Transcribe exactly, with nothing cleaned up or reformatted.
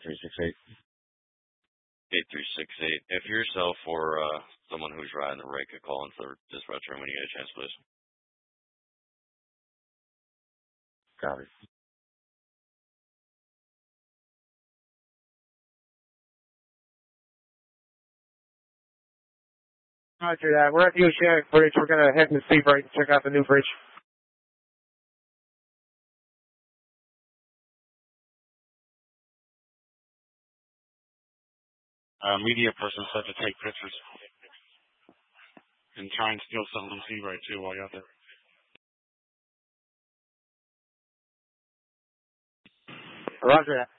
three six eight. eight three six eight. If yourself or uh, someone who's riding the rig could call into the dispatch room when you get a chance, please. Copy. Roger that. We're at the Oceanic Bridge. We're going to head to Seabright and check out the new bridge. Uh, media person said to take pictures. And try and steal something from Seabright, too, while you're out there. Roger that.